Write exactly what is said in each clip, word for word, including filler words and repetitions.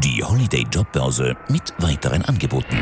Die Holiday Jobbörse mit weiteren Angeboten.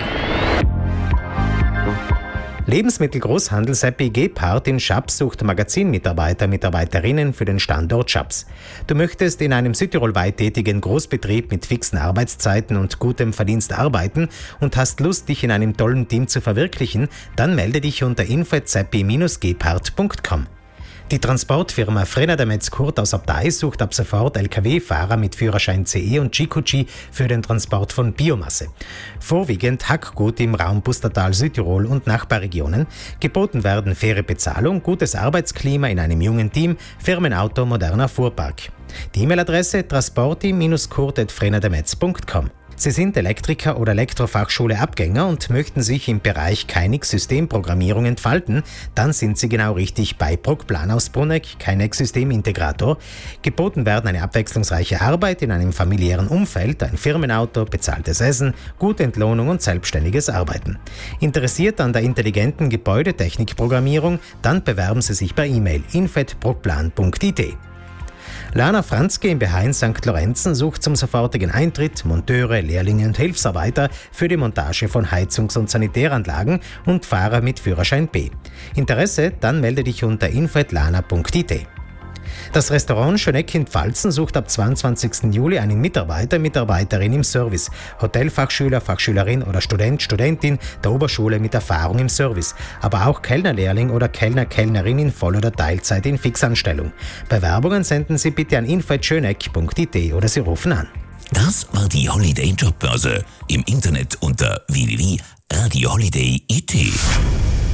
Lebensmittelgroßhandel Seppi Gebhardt in Schaps sucht Magazinmitarbeiter, Mitarbeiterinnen für den Standort Schaps. Du möchtest in einem südtirolweit tätigen Großbetrieb mit fixen Arbeitszeiten und gutem Verdienst arbeiten und hast Lust, dich in einem tollen Team zu verwirklichen, dann melde dich unter info at seppi dash gebhardt punkt com. Die Transportfirma Frenadametz Kurt aus Abtei sucht ab sofort L K W-Fahrer mit Führerschein C E und G Q G für den Transport von Biomasse. Vorwiegend Hackgut im Raum Pustertal, Südtirol und Nachbarregionen. Geboten werden faire Bezahlung, gutes Arbeitsklima in einem jungen Team, Firmenauto, moderner Fuhrpark. Die E-Mail-Adresse transporti dash kurt at frenadametz punkt com. Sie sind Elektriker oder Elektrofachschule-Abgänger und möchten sich im Bereich Keinig-Systemprogrammierung entfalten, dann sind Sie genau richtig bei Procplan aus Bruneck, Keinig-Systemintegrator. Geboten werden eine abwechslungsreiche Arbeit in einem familiären Umfeld, ein Firmenauto, bezahltes Essen, gute Entlohnung und selbstständiges Arbeiten. Interessiert an der intelligenten Gebäudetechnikprogrammierung, dann bewerben Sie sich per E-Mail info at procplan punkt i t. Lana Franz GmbH in Sankt Lorenzen sucht zum sofortigen Eintritt Monteure, Lehrlinge und Hilfsarbeiter für die Montage von Heizungs- und Sanitäranlagen und Fahrer mit Führerschein B. Interesse? Dann melde dich unter info at lana punkt i t. Das Restaurant Schöneck in Pfalzen sucht ab zweiundzwanzigsten Juli einen Mitarbeiter, Mitarbeiterin im Service, Hotelfachschüler, Fachschülerin oder Student, Studentin der Oberschule mit Erfahrung im Service, aber auch Kellnerlehrling oder Kellner, Kellnerin in Voll- oder Teilzeit in Fixanstellung. Bewerbungen senden Sie bitte an info at schöneck punkt i t oder Sie rufen an. Das war die Holiday Jobbörse. Im Internet unter w w w punkt radio holiday punkt i t.